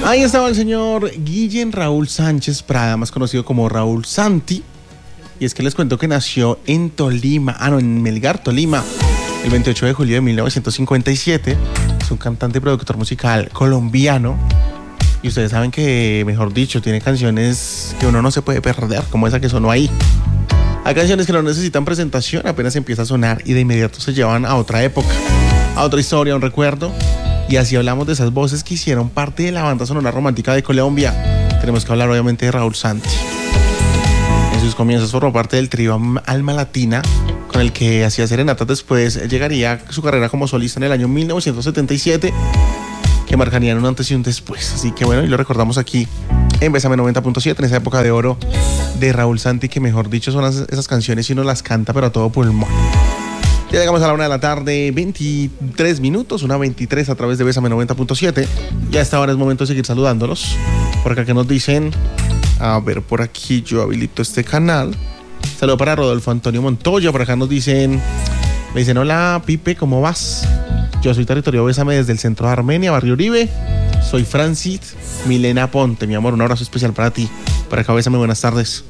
Ahí estaba el señor Guillén Raúl Sánchez Prada, más conocido como Raúl Santi. Y es que les cuento que nació en Tolima, en Melgar, Tolima, el 28 de julio de 1957. Es un cantante y productor musical colombiano. Y ustedes saben que, mejor dicho, tiene canciones que uno no se puede perder, como esa que sonó ahí. Hay canciones que no necesitan presentación, apenas empieza a sonar y de inmediato se llevan a otra época, a otra historia, a un recuerdo. Y así hablamos de esas voces que hicieron parte de la banda sonora romántica de Colombia. Tenemos que hablar obviamente de Raúl Santi. En sus comienzos formó parte del trío Alma Latina, con el que hacía serenatas. Después llegaría su carrera como solista en el año 1977, que marcarían un antes y un después. Así que bueno, y lo recordamos aquí en Bésame 90.7, en esa época de oro de Raúl Santi, que mejor dicho son esas canciones y uno las canta pero a todo pulmón. Ya llegamos a la 1 de la tarde, 23 minutos, 1:23 a través de Bésame 90.7. Ya a esta hora es momento de seguir saludándolos. Por acá que nos dicen, a ver, por aquí yo habilito este canal. Saludo para Rodolfo Antonio Montoya. Por acá nos dicen, me dicen, hola Pipe, ¿cómo vas? Yo soy Territorio Bésame desde el centro de Armenia, Barrio Uribe. Soy Francis Milena Ponte, mi amor, un abrazo especial para ti. Por acá Bésame, buenas tardes.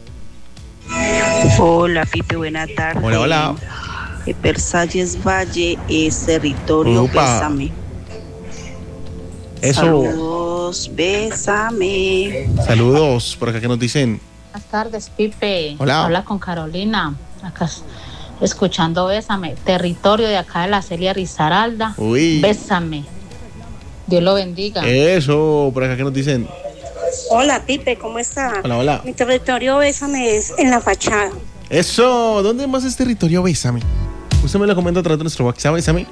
Hola Pipe, buenas tardes. Hola, hola. Versalles Valle es Territorio Bésame. Eso. Saludos, Bésame. Saludos, por acá que nos dicen. Buenas tardes, Pipe. Hola. Habla con Carolina. Acá escuchando Bésame. Territorio de acá de la Celia Risaralda. Uy. Bésame. Dios lo bendiga. Eso, por acá que nos dicen. Hola, Pipe, ¿cómo está? Hola, hola. Mi territorio Bésame es en La Fachada. Eso, ¿dónde más es Territorio Bésame? Usted me lo comenta a través de nuestro WhatsApp, Bésame,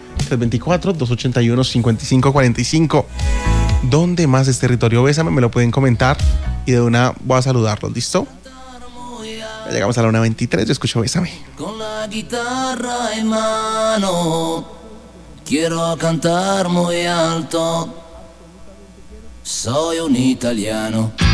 324-281-5545. ¿Dónde más es Territorio Bésame? Me lo pueden comentar y de una voy a saludarlos, ¿listo? Ya llegamos a la 1:23, yo escucho Bésame. Con la guitarra en mano, quiero cantar muy alto. Soy un italiano.